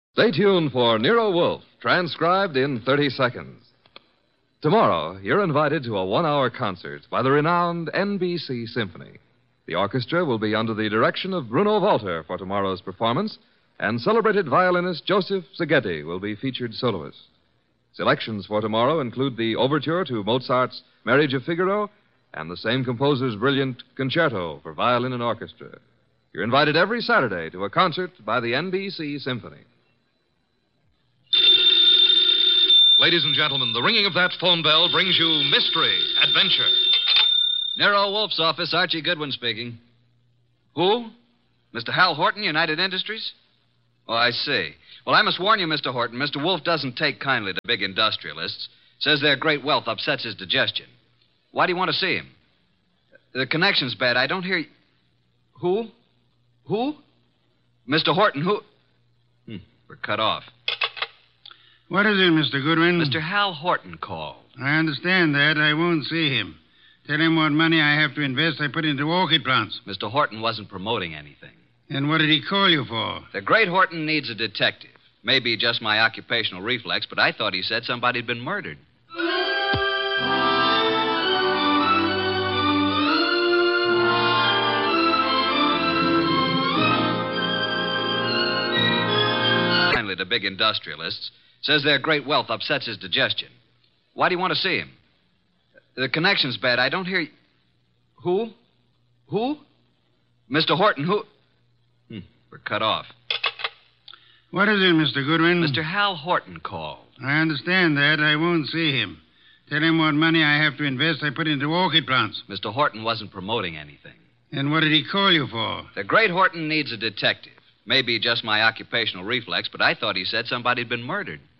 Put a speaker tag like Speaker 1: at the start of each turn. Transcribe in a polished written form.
Speaker 1: Stay tuned for Nero Wolfe, transcribed in 30 seconds. Tomorrow, you're invited to a 1-hour concert by the renowned NBC Symphony. The orchestra will be under the direction of Bruno Walter for tomorrow's performance, and celebrated violinist Joseph Szigeti will be featured soloist. Selections for tomorrow include the overture to Mozart's Marriage of Figaro and the same composer's brilliant concerto for violin and orchestra. You're invited every Saturday to a concert by the NBC Symphony.
Speaker 2: Ladies and gentlemen, the ringing of that phone bell brings you mystery, adventure.
Speaker 3: Nero Wolfe's office, Archie Goodwin speaking. Who? Mr. Hal Horton, United Industries? Oh, I see. Well, I must warn you, Mr. Horton, Mr. Wolfe doesn't take kindly to big industrialists. Says their great wealth upsets his digestion. Why do you want to see him? The connection's bad. I don't hear... Who? Who? Mr. Horton, who... We're cut off.
Speaker 4: What is it, Mr. Goodwin?
Speaker 3: Mr. Hal Horton called.
Speaker 4: I understand that. I won't see him. Tell him what money I have to invest I put into orchid plants.
Speaker 3: Mr. Horton wasn't promoting anything.
Speaker 4: And what did he call you for?
Speaker 3: The great Horton needs a detective. Maybe just my occupational reflex, but I thought he said somebody'd been murdered. Finally, to big industrialists. Says their great wealth upsets his digestion. Why do you want to see him? The connection's bad. I don't hear... Who? Who? Mr. Horton, who... We're cut off.
Speaker 4: What is it, Mr. Goodwin?
Speaker 3: Mr. Hal Horton called.
Speaker 4: I understand that. I won't see him. Tell him what money I have to invest I put into orchid plants.
Speaker 3: Mr. Horton wasn't promoting anything.
Speaker 4: And what did he call you for?
Speaker 3: The great Horton needs a detective. Maybe just my occupational reflex, but I thought he said somebody'd been murdered.